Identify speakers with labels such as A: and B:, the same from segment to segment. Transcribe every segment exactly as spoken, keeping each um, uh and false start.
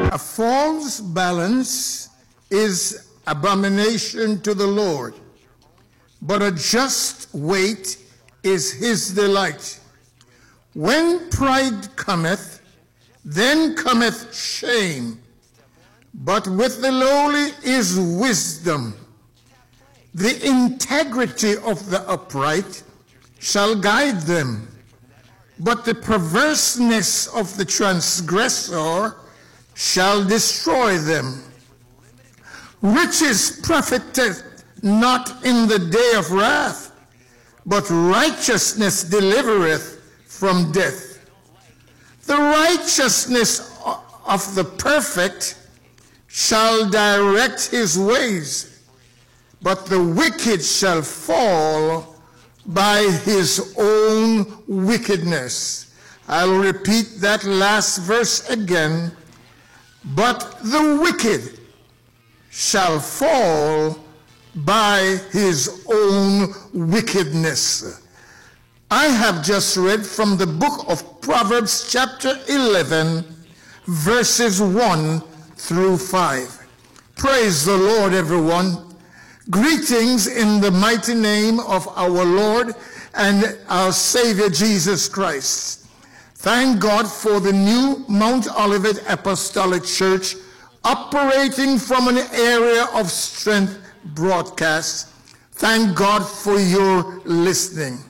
A: A false balance is abomination to the Lord, but a just weight is his delight. When pride cometh, then cometh shame, but with the lowly is wisdom. The integrity of the upright shall guide them, but the perverseness of the transgressor shall destroy them. Riches profiteth not in the day of wrath, but righteousness delivereth from death. The righteousness of the perfect shall direct his ways, but the wicked shall fall by his own wickedness. I'll repeat that last verse again. But the wicked shall fall by his own wickedness. I have just read from the book of Proverbs chapter eleven, verses one through five. Praise the Lord, everyone. Greetings in the mighty name of our Lord and our Savior Jesus Christ. Thank God for the new Mount Olivet Apostolic Church operating from an area of strength broadcast. Thank God for your listening.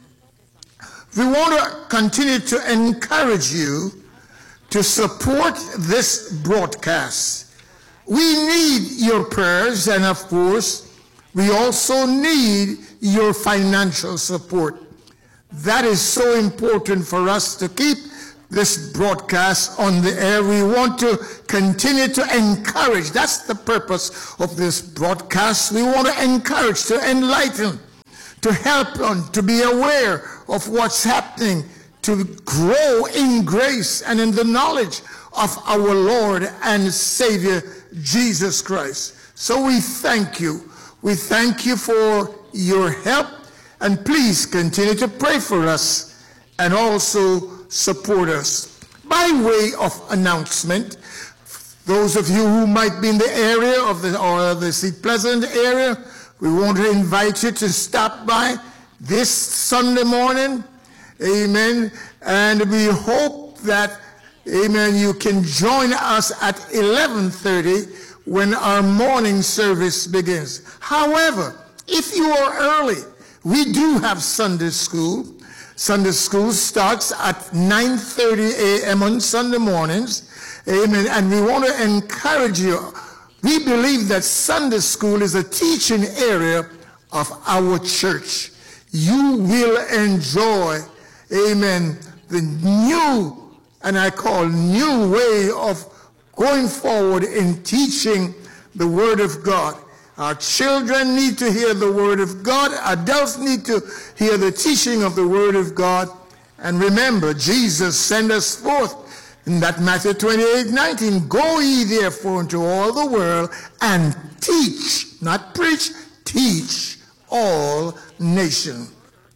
A: We want to continue to encourage you to support this broadcast. We need your prayers, and of course, we also need your financial support. That is so important for us to keep this broadcast on the air. We want to continue to encourage. That's the purpose of this broadcast. We want to encourage, to enlighten, to help on, to be aware of what's happening, to grow in grace and in the knowledge of our Lord and Savior Jesus Christ. So we thank you. We thank you for your help, and please continue to pray for us and also support us. By way of announcement, those of you who might be in the area of the or the Seat Pleasant area, we want to invite you to stop by this Sunday morning. Amen. And we hope that, amen, you can join us at eleven thirty when our morning service begins. However, if you are early, we do have Sunday school. Sunday school starts at nine thirty a m on Sunday mornings. Amen. And we want to encourage you. We believe that Sunday school is a teaching area of our church. You will enjoy, amen, the new, and I call new way of going forward in teaching the Word of God. Our children need to hear the Word of God. Adults need to hear the teaching of the Word of God. And remember, Jesus sent us forth in that Matthew twenty-eight nineteen. Go ye therefore into all the world and teach, not preach, teach all nations.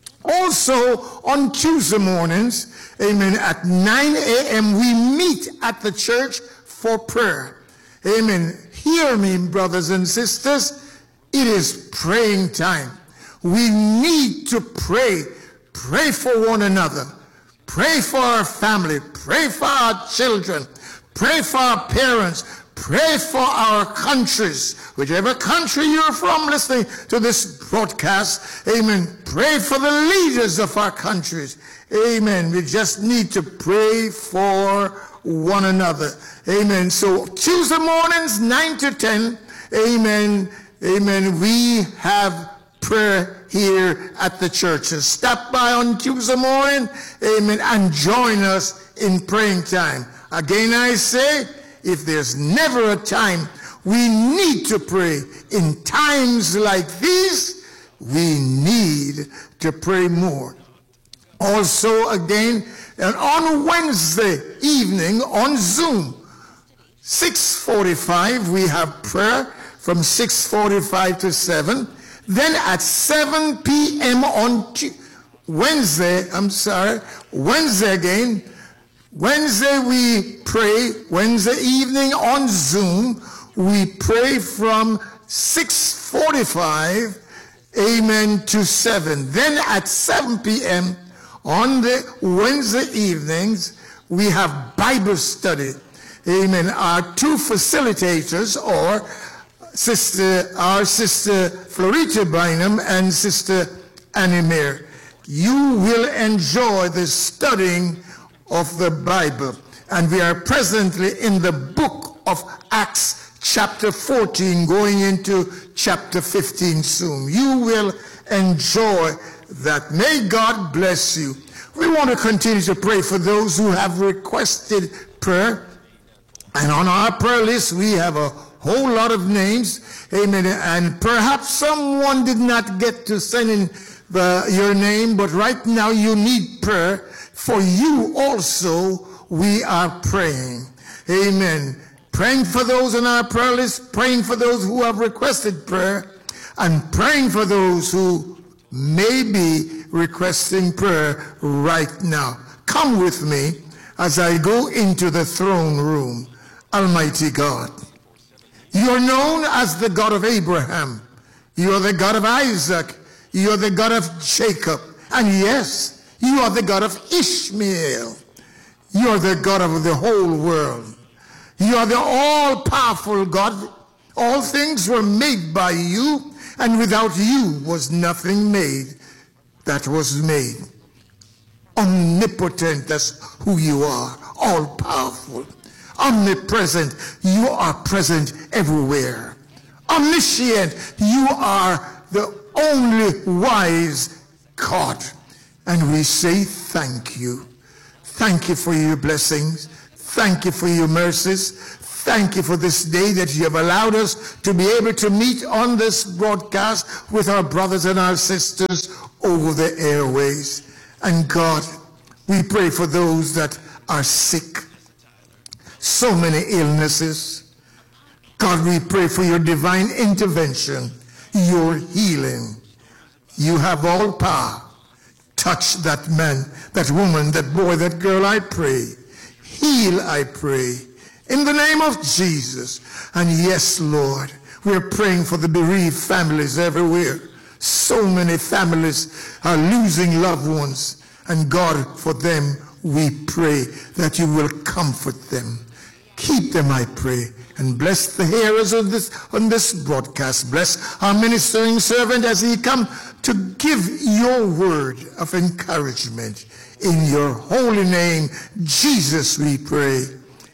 A: Also on Tuesday mornings, amen, at nine a m we meet at the church for prayer. Amen. Hear me, brothers and sisters. It is praying time. We need to pray. Pray for one another. Pray for our family. Pray for our children. Pray for our parents. Pray for our countries. Whichever country you're from listening to this broadcast, amen. Pray for the leaders of our countries. Amen. We just need to pray for one another. Amen. So Tuesday mornings, nine to ten, amen, amen, we have prayer here at the churches. Stop by on Tuesday morning, amen, and join us in praying time. Again, I say, if there's never a time we need to pray, in times like these, we need to pray more. Also, again, and on Wednesday evening on Zoom, six forty-five, we have prayer from six forty-five to seven. Then at seven p m on Wednesday, I'm sorry, Wednesday again, Wednesday we pray, Wednesday evening on Zoom, we pray from six forty-five, amen, to seven. Then at seven p m on the Wednesday evenings, we have Bible study. Amen. Our two facilitators are Sister, our Sister Florita Bynum and Sister Annie Mayer. You will enjoy the studying of the Bible. And we are presently in the book of Acts chapter fourteen, going into chapter fifteen soon. You will enjoy that. May God bless you. We want to continue to pray for those who have requested prayer. And on our prayer list, we have a whole lot of names. Amen. And perhaps someone did not get to send in the, your name, but right now you need prayer. For you also, we are praying. Amen. Praying for those on our prayer list, praying for those who have requested prayer, and praying for those who may be requesting prayer right now. Come with me as I go into the throne room. Almighty God, you are known as the God of Abraham. You are the God of Isaac. You are the God of Jacob. And yes, you are the God of Ishmael. You are the God of the whole world. You are the all-powerful God. All things were made by you, and without you was nothing made that was made. Omnipotent, that's who you are. All-powerful. Omnipresent, you are present everywhere. Omniscient, you are the only wise God. And we say thank you. Thank you for your blessings. Thank you for your mercies. Thank you for this day that you have allowed us to be able to meet on this broadcast with our brothers and our sisters over the airways. And God, we pray for those that are sick. So many illnesses. God, we pray for your divine intervention, your healing. You have all power. Touch that man, that woman, that boy, that girl, I pray. Heal, I pray, in the name of Jesus. And yes, Lord, we're praying for the bereaved families everywhere. So many families are losing loved ones. And God, for them, we pray that you will comfort them. Keep them, I pray, and bless the hearers of this on this broadcast. Bless our ministering servant as he come to give your word of encouragement. In your holy name, Jesus, we pray.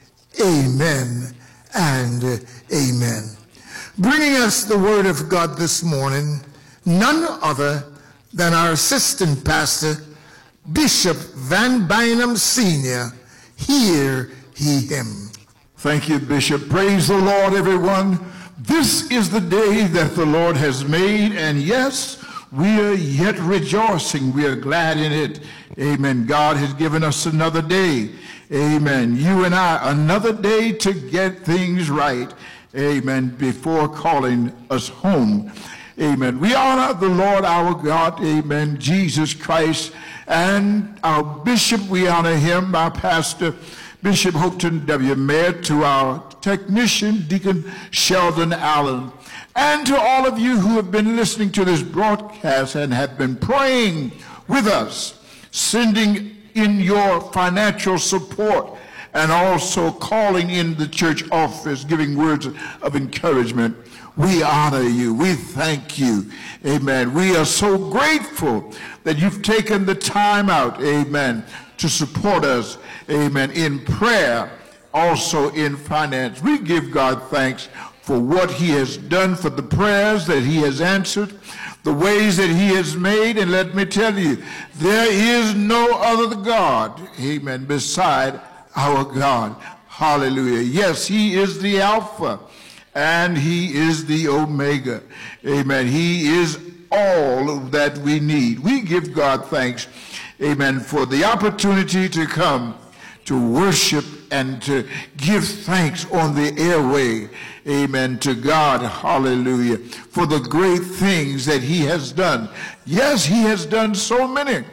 A: Amen and amen. Bringing us the word of God this morning, none other than our assistant pastor, Bishop Van Bynum Senior Hear ye him.
B: Thank you, Bishop. Praise the Lord, everyone. This is the day that the Lord has made, and yes, we are yet rejoicing. We are glad in it. Amen. God has given us another day. Amen. You and I, another day to get things right. Amen. Before calling us home. Amen. We honor the Lord our God. Amen. Jesus Christ. And our bishop, we honor him, our pastor, Bishop Houghton W. Mayer, to our technician, Deacon Sheldon Allen, and to all of you who have been listening to this broadcast and have been praying with us, sending in your financial support, and also calling in the church office, giving words of encouragement. We honor you. We thank you. Amen. We are so grateful that you've taken the time out, amen, to support us, amen, in prayer, also in finance. We give God thanks for what he has done, for the prayers that he has answered, the ways that he has made. And let me tell you, there is no other God, amen, beside our God. Hallelujah. Yes, he is the Alpha and he is the Omega. Amen. He is all that we need. We give God thanks, amen, for the opportunity to come to worship and to give thanks on the airway, amen, to God, hallelujah, for the great things that he has done. Yes, he has done so many.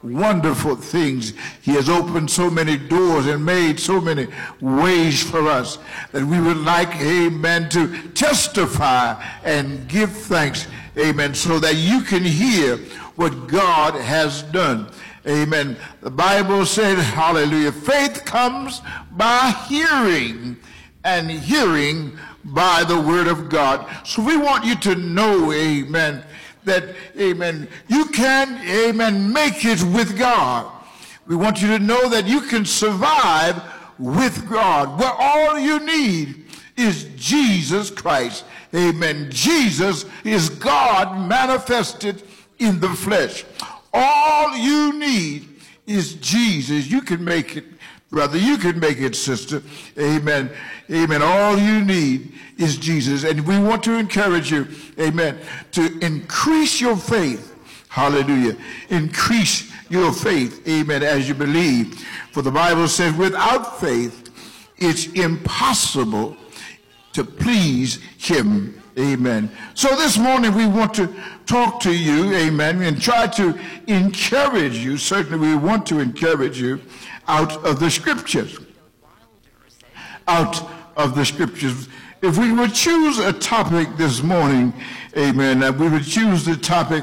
B: wonderful things. He has opened so many doors and made so many ways for us that we would like, amen, to testify and give thanks, amen, so that you can hear what God has done. Amen. The Bible said, hallelujah, faith comes by hearing, and hearing by the word of God. So we want you to know, amen, that, amen, you can, amen, make it with God. We want you to know that you can survive with God, where all you need is Jesus Christ. Amen. Jesus is God manifested in the flesh. All you need is Jesus. You can make it, brother. You can make it, sister. Amen. Amen. All you need is Jesus. And we want to encourage you, amen, to increase your faith. Hallelujah. Increase your faith, amen, as you believe. For the Bible says, without faith, it's impossible to please him. Amen. So this morning we want to talk to you, amen, and try to encourage you. Certainly we want to encourage you out of the scriptures. Out of the scriptures. If we would choose a topic this morning, amen, that we would choose the topic,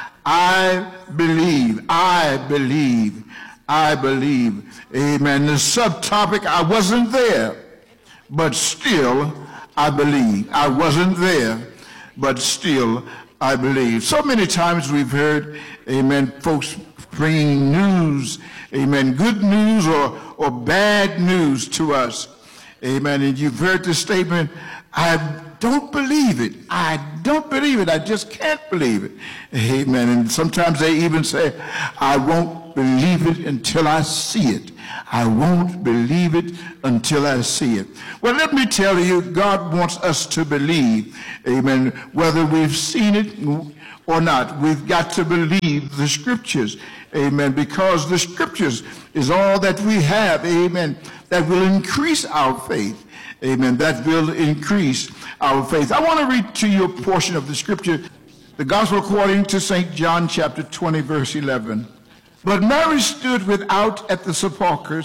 B: I believe, I believe, I believe. Amen. The subtopic, I wasn't there, but still I believe. I wasn't there, but still I believe. So many times we've heard, amen, folks bringing news, amen, good news or, or bad news to us. Amen. And you've heard the statement, I don't believe it. I don't believe it. I just can't believe it. Amen. And sometimes they even say, I won't believe it until I see it. I won't believe it until I see it. Well, let me tell you, God wants us to believe, amen, whether we've seen it or not. We've got to believe the scriptures, amen, because the scriptures is all that we have, amen, that will increase our faith, amen, that will increase our faith. I want to read to you a portion of the scripture, the gospel according to Saint John chapter twenty, verse eleven. But Mary stood without at the sepulchre,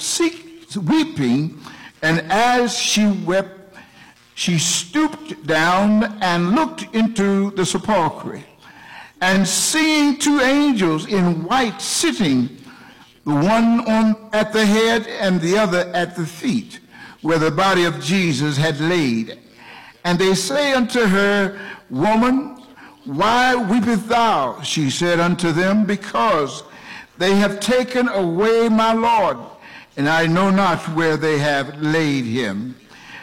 B: weeping, and as she wept, she stooped down and looked into the sepulchre, and seeing two angels in white sitting, the one on at the head and the other at the feet, where the body of Jesus had laid. And they say unto her, Woman, why weepest thou? She said unto them, Because they have taken away my Lord, and I know not where they have laid him.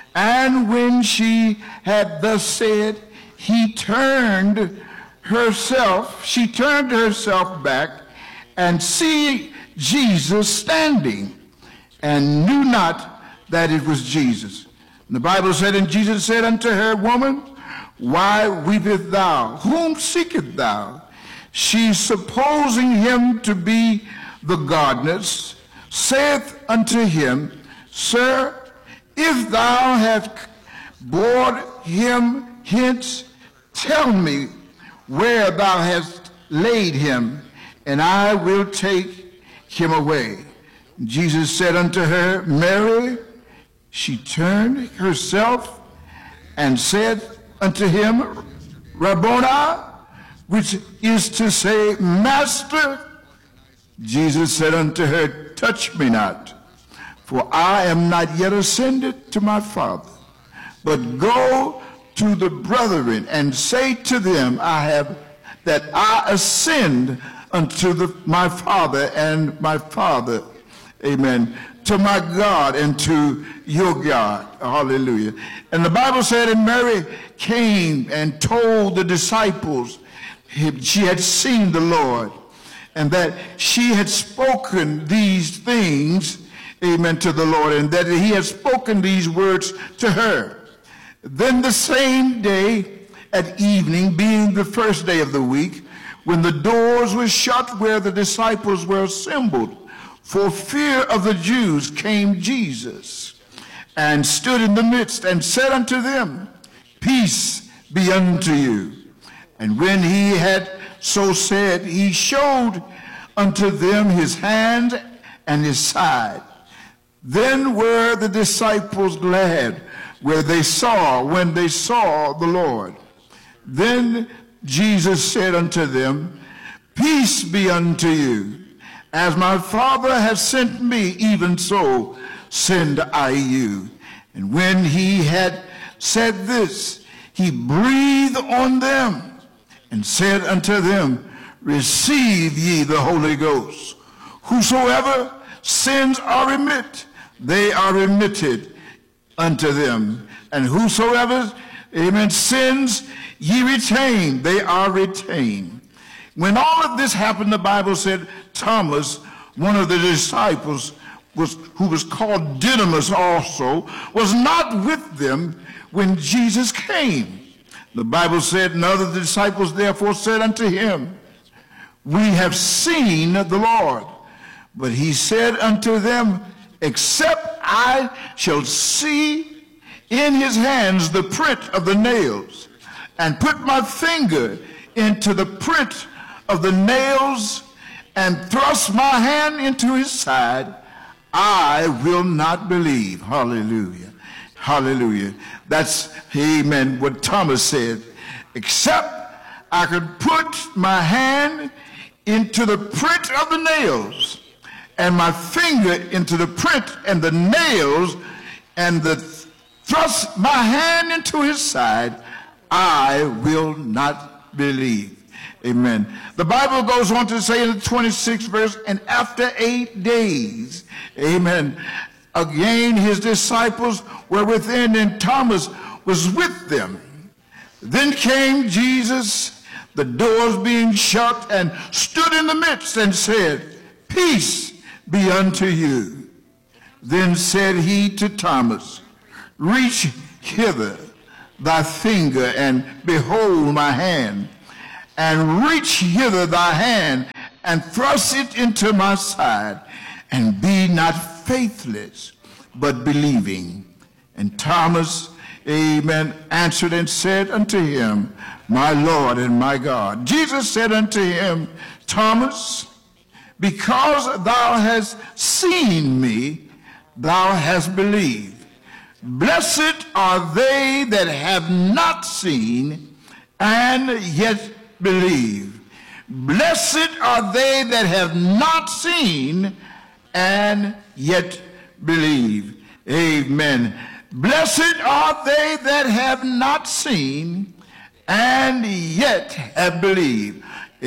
B: And when she had thus said, he turned herself, she turned herself back, and see Jesus standing, and knew not that it was Jesus. And the Bible said, and Jesus said unto her, Woman, why weepest thou? Whom seekest thou? She, supposing him to be the gardener, saith unto him, Sir, if thou hast brought him hence, tell me where thou hast laid him, and I will take him away. Jesus said unto her, Mary. She turned herself and said unto him, Rabboni, which is to say, Master. Jesus said unto her, Touch me not, for I am not yet ascended to my Father, but go to the brethren and say to them, I have that I ascend unto the, my Father and my Father, amen, to my God and to your God. Hallelujah. And the Bible said, and Mary came and told the disciples she had seen the Lord, and that she had spoken these things, amen, to the Lord, and that he had spoken these words to her. Then the same day at evening, being the first day of the week, when the doors were shut where the disciples were assembled, for fear of the Jews, came Jesus, and stood in the midst, and said unto them, Peace be unto you. And when he had so said, he showed unto them his hand and his side. Then were the disciples glad where they saw, when they saw the Lord. Then Jesus said unto them, Peace be unto you. As my Father has sent me, even so send I you. And when he had said this, he breathed on them and said unto them, Receive ye the Holy Ghost. Whosoever sins are remitted, they are remitted unto them. And whosoever, amen, sins ye retain, they are retained. When all of this happened, the Bible said Thomas, one of the disciples, was, who was called Didymus also, was not with them when Jesus came. The Bible said, and other disciples therefore said unto him, We have seen the Lord. But he said unto them, Except I shall see in his hands the print of the nails, and put my finger into the print of the nails, and thrust my hand into his side, I will not believe. Hallelujah. Hallelujah. That's, amen, what Thomas said. Except I could put my hand into the print of the nails, and my finger into the print and the nails, and the thrust my hand into his side, I will not believe. Amen. The Bible goes on to say in the twenty-sixth verse, and after eight days, amen, again his disciples were within, and Thomas was with them. Then came Jesus, the doors being shut, and stood in the midst and said, Peace be unto you. Then said he to Thomas, Reach hither thy finger, and behold my hand, and reach hither thy hand, and thrust it into my side, and be not faithless, but believing. And Thomas, amen, answered and said unto him, My Lord and my God. Jesus said unto him, Thomas, because thou hast seen me, thou hast believed. Blessed are they that have not seen and yet believe. Blessed are they that have not seen and yet believe. Amen. Blessed are they that have not seen and yet have believed.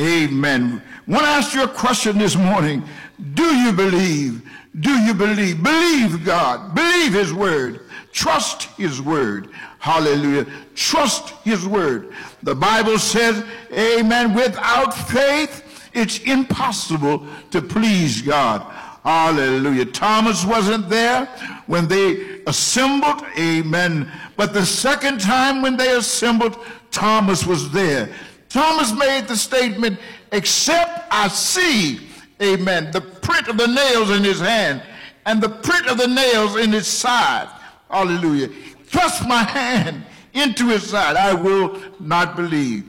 B: Amen. I want to ask you a question this morning. Do you believe? Do you believe? Believe God. Believe his word. Trust his word. Hallelujah. Trust his word. The Bible says, amen, without faith, it's impossible to please God. Hallelujah. Thomas wasn't there when they assembled, amen. But the second time when they assembled, Thomas was there. Thomas made the statement, except I see, amen, the print of the nails in his hand and the print of the nails in his side. Hallelujah. Thrust my hand into his side, I will not believe.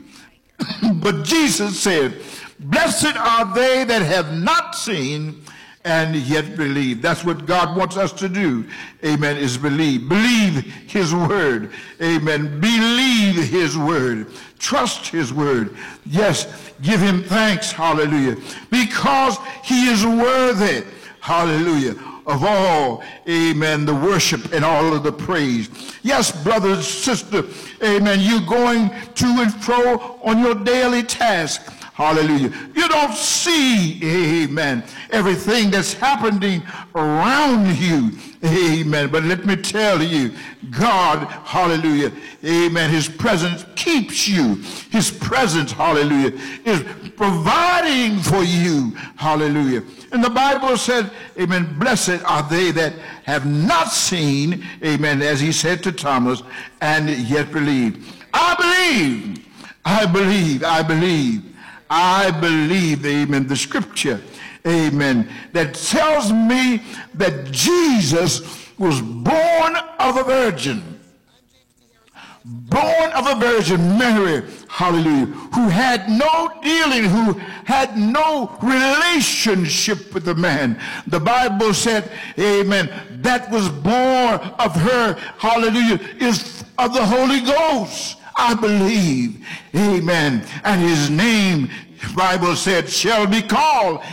B: But Jesus said, blessed are they that have not seen and yet believe. That's what God wants us to do. Amen. Is believe. Believe his word. Amen. Believe his word. Trust his word. Yes. Give him thanks. Hallelujah. Because he is worthy. Hallelujah. Of all, amen, the worship and all of the praise. Yes, brother and sister, amen, you're going to and fro on your daily task. Hallelujah. You don't see, amen, everything that's happening around you. Amen. But let me tell you, God, hallelujah, amen, his presence keeps you. His presence, hallelujah, is providing for you. Hallelujah. And the Bible said, amen, blessed are they that have not seen, amen, as he said to Thomas, and yet believe. I believe, I believe, I believe. I believe, amen, the scripture, amen, that tells me that Jesus was born of a virgin. born of a Virgin Mary, hallelujah, who had no dealing, who had no relationship with the man. The Bible said, amen, that was born of her, hallelujah, is of the Holy Ghost. I believe, amen, and his name, the Bible said, shall be called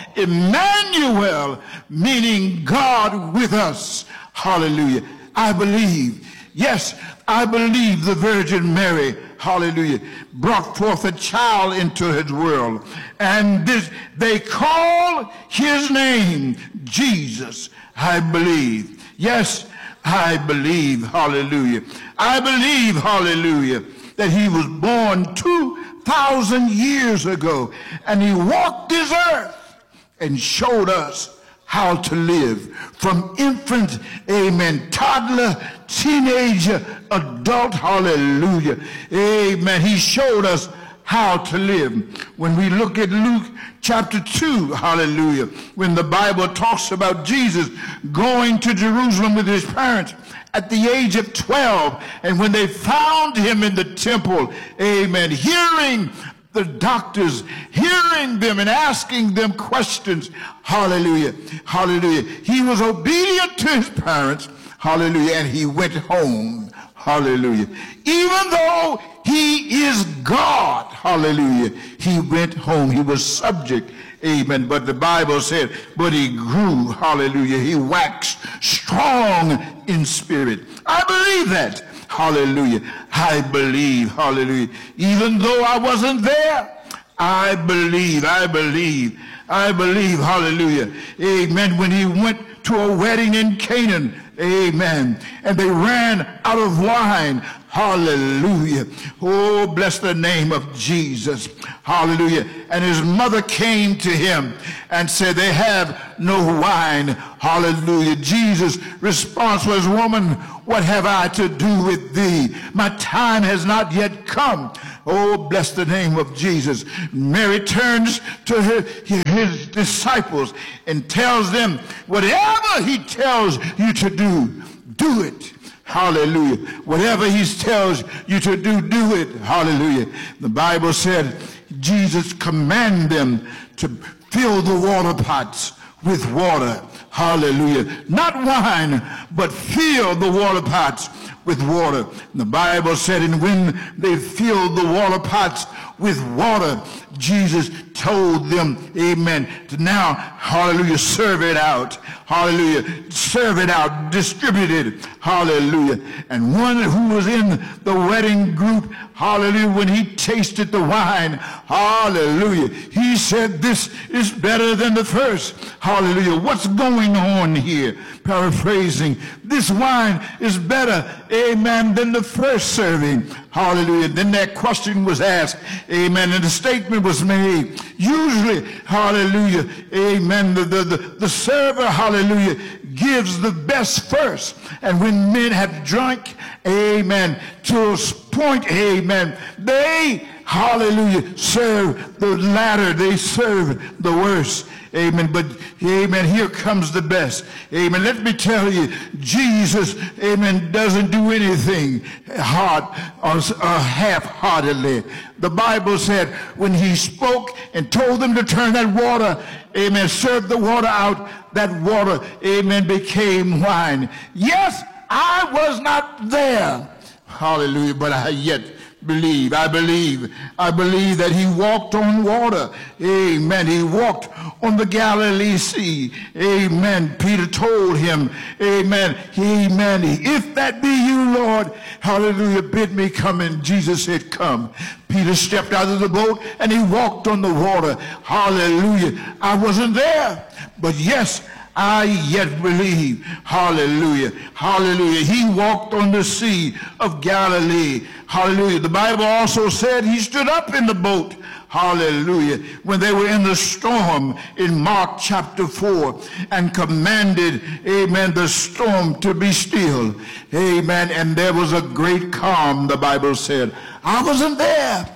B: Emmanuel, meaning God with us. Hallelujah. I believe, yes, I believe the Virgin Mary, hallelujah, brought forth a child into his world. And this, they call his name Jesus. I believe. Yes, I believe, hallelujah. I believe, hallelujah, that he was born two thousand years ago, and he walked this earth and showed us how to live from infant, amen, toddler, teenager, adult, hallelujah, amen. He showed us how to live. When we look at Luke chapter two, hallelujah, when the Bible talks about Jesus going to Jerusalem with his parents at the age of twelve, and when they found him in the temple, amen, hearing the doctors, hearing them and asking them questions, hallelujah, hallelujah, he was obedient to his parents, hallelujah, and he went home, hallelujah. Even though he is God, hallelujah, he went home. He was subject, amen. But the Bible said, but he grew, hallelujah, he waxed strong in spirit. I believe that, hallelujah. I believe, hallelujah. Even though I wasn't there, I believe, I believe, I believe, hallelujah, amen. When he went to a wedding in Canaan, amen, and they ran out of wine, hallelujah. Oh, bless the name of Jesus, hallelujah. And his mother came to him and said, they have no wine, hallelujah. Jesus' response was, woman, what have I to do with thee? My time has not yet come. Oh, bless the name of Jesus. Mary turns to her, his disciples and tells them, whatever he tells you to do, do it. Hallelujah. Whatever he tells you to do, do it. Hallelujah. The Bible said Jesus commanded them to fill the water pots with water. Hallelujah. Not wine, but fill the water pots with water. The Bible said, and when they filled the water pots with water, Jesus told them, amen, to now, hallelujah, serve it out. Hallelujah. Serve it out. Distribute it. Hallelujah. And one who was in the wedding group, hallelujah, when he tasted the wine, hallelujah, he said, this is better than the first. Hallelujah. What's going on here? Paraphrasing, this wine is better, amen, than the first serving. Hallelujah. Then that question was asked, amen, and the statement was made. Usually, hallelujah, amen, the, the, the, the server, hallelujah, gives the best first. And when men have drunk, amen, to a point, amen, they, hallelujah, serve the latter. They serve the worst. Amen. But, amen, here comes the best. Amen. Let me tell you, Jesus, amen, doesn't do anything hard or, or half-heartedly. The Bible said when he spoke and told them to turn that water, amen, serve the water out, that water, amen, became wine. Yes, I was not there. Hallelujah. But I yet believe, I believe, I believe that he walked on water. Amen. He walked on the Galilee Sea. Amen. Peter told him, amen, amen, if that be you, Lord, hallelujah, bid me come in. Jesus said, come. Peter stepped out of the boat and he walked on the water. Hallelujah. I wasn't there, but yes, I yet believe. Hallelujah. Hallelujah. He walked on the Sea of Galilee. Hallelujah. The Bible also said he stood up in the boat. Hallelujah. When they were in the storm in Mark chapter four and commanded, amen, the storm to be still. Amen. And there was a great calm, the Bible said. I wasn't there.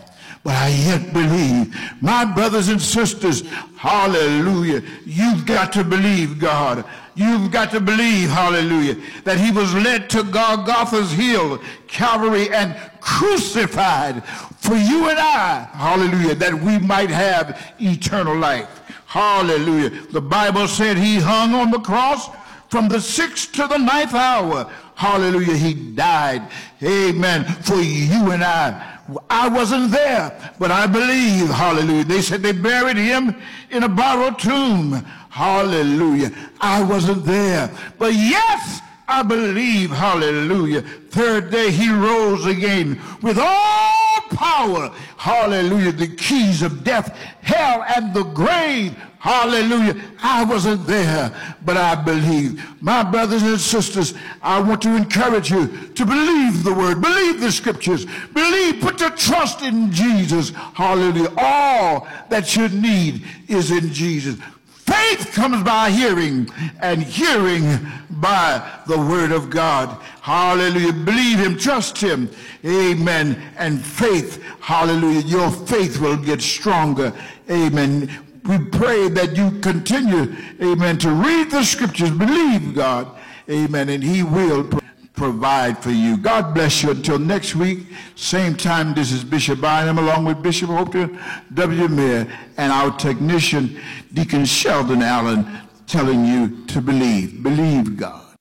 B: but I yet believe. My brothers and sisters, hallelujah, you've got to believe God. You've got to believe, hallelujah, that he was led to Golgotha's hill, Calvary, and crucified for you and I, hallelujah, that we might have eternal life. Hallelujah. The Bible said he hung on the cross from the sixth to the ninth hour. Hallelujah. He died, amen, for you and I. I wasn't there, but I believe, hallelujah. They said they buried him in a borrowed tomb. Hallelujah. I wasn't there, but yes, I believe, hallelujah. Third day he rose again with all power. Hallelujah. The keys of death, hell, and the grave. Hallelujah. I wasn't there, but I believe. My brothers and sisters, I want to encourage you to believe the word, believe the scriptures, believe, put your trust in Jesus. Hallelujah. All that you need is in Jesus. Faith comes by hearing, and hearing by the word of God. Hallelujah. Believe him, trust him. Amen. And faith, hallelujah, your faith will get stronger. Amen. We pray that you continue, amen, to read the scriptures, believe God, amen, and he will pro provide for you. God bless you. Until next week, same time, this is Bishop Bynum along with Bishop Hopeton W. Mayer and our technician, Deacon Sheldon Allen, telling you to believe. Believe God.